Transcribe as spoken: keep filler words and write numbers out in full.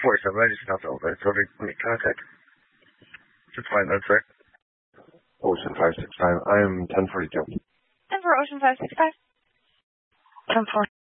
forty-seven, I just got over it, so they make contact. It's fine, that's right. Ocean five six five, I am ten forty-two. And for Ocean five six five? ten four.